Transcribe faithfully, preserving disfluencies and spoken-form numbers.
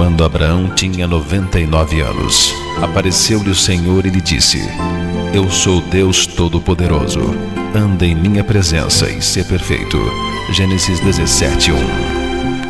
quando Abraão tinha noventa e nove anos, apareceu-lhe o Senhor e lhe disse: Eu sou Deus Todo-Poderoso. Anda em minha presença e sê perfeito. Gênesis dezessete, um.